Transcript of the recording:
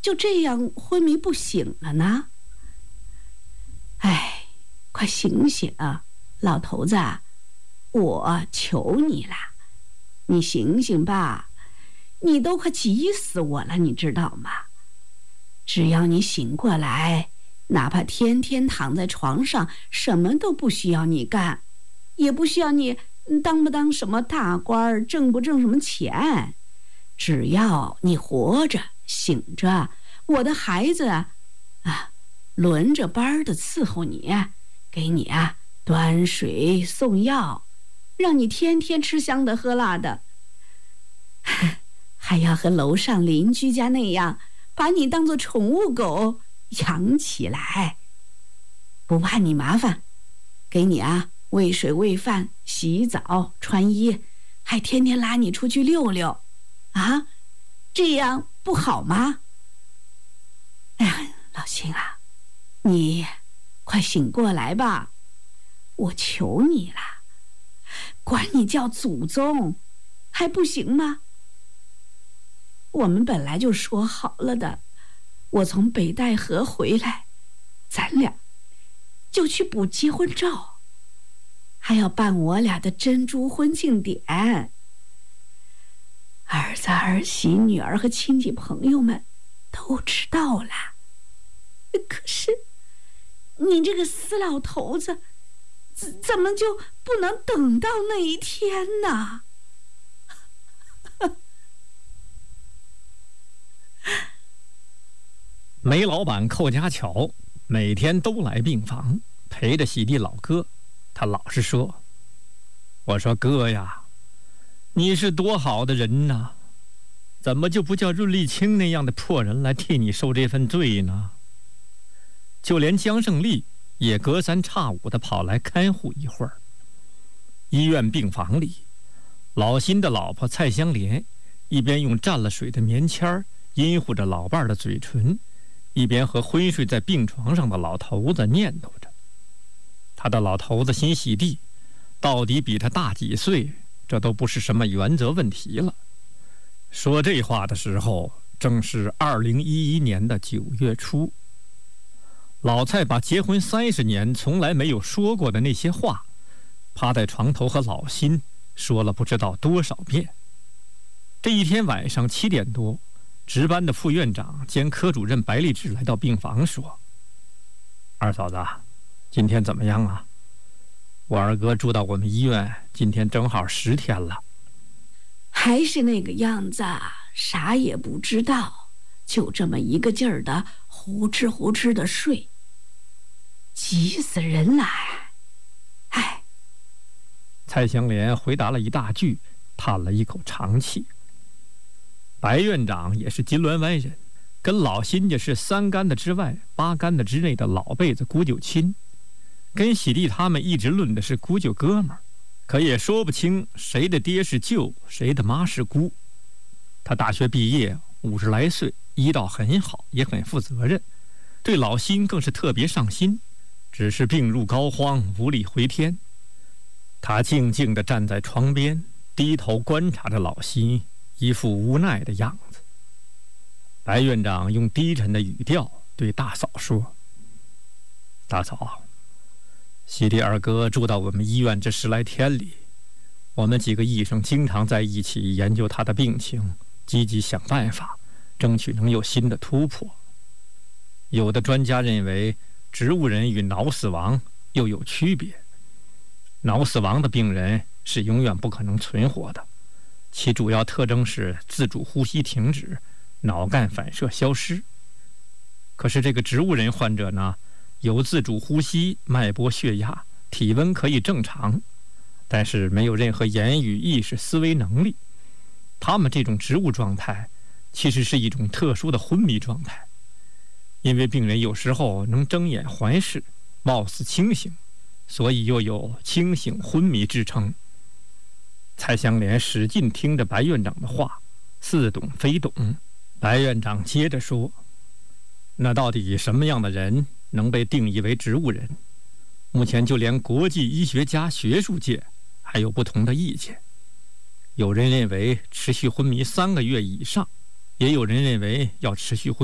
就这样昏迷不醒了呢？哎，快醒醒啊，老头子，我求你了，你醒醒吧，你都快急死我了，你知道吗？只要你醒过来，哪怕天天躺在床上，什么都不需要你干，也不需要你当不当什么大官，挣不挣什么钱，只要你活着醒着，我的孩子啊，轮着班的伺候你，给你端水送药，让你天天吃香的喝辣的，还要和楼上邻居家那样把你当作宠物狗养起来，不怕你麻烦，给你喂水喂饭洗澡穿衣，还天天拉你出去溜溜这样不好吗？哎呀，老辛啊，你快醒过来吧，我求你了，管你叫祖宗还不行吗？我们本来就说好了的，我从北戴河回来，咱俩就去补结婚照，还要办我俩的珍珠婚庆典。儿子儿媳女儿和亲戚朋友们都知道了，可是你这个死老头子怎么就不能等到那一天呢？ 煤老板寇家巧每天都来病房陪着喜地老哥，他老是说：“我说哥呀，你是多好的人呐，怎么就不叫润立清那样的破人来替你受这份罪呢？”就连江胜利也隔三差五地跑来看护一会儿。医院病房里，老辛的老婆蔡香莲一边用蘸了水的棉签阴护着老伴儿的嘴唇，一边和昏睡在病床上的老头子念叨着。他的老头子辛喜地到底比他大几岁，这都不是什么原则问题了。说这话的时候正是2011年的9月初。老蔡把结婚30年从来没有说过的那些话，趴在床头和老辛说了不知道多少遍。这一天晚上7点多，值班的副院长兼科主任白立志来到病房说：“二嫂子，今天怎么样啊？我二哥住到我们医院，今天正好10天了。” 还是那个样子，啥也不知道，就这么一个劲儿的呼哧呼哧的睡，急死人了。哎， 蔡香莲回答了一大句，叹了一口长气。白院长也是金銮湾人，跟老辛家是3竿子之外8竿子之内的老辈子姑舅亲，跟喜弟他们一直论的是姑舅哥们儿，可也说不清谁的爹是舅，谁的妈是姑。他大学毕业，50来岁，医道很好，也很负责任，对老辛更是特别上心，只是病入膏肓，无力回天。他静静地站在床边，低头观察着老辛，一副无奈的样子。白院长用低沉的语调对大嫂说：“大嫂，喜弟二哥住到我们医院这10来天里，我们几个医生经常在一起研究他的病情，积极想办法，争取能有新的突破。有的专家认为，植物人与脑死亡又有区别。脑死亡的病人是永远不可能存活的，其主要特征是自主呼吸停止，脑干反射消失。可是这个植物人患者呢，有自主呼吸，脉搏血压，体温可以正常，但是没有任何言语、意识、思维能力。他们这种植物状态其实是一种特殊的昏迷状态，因为病人有时候能睁眼环视，貌似清醒，所以又有清醒昏迷之称。蔡香莲使劲听着白院长的话，似懂非懂。白院长接着说：“那到底什么样的人能被定义为植物人？目前就连国际医学家、学术界还有不同的意见。有人认为持续昏迷3个月以上，也有人认为要持续昏迷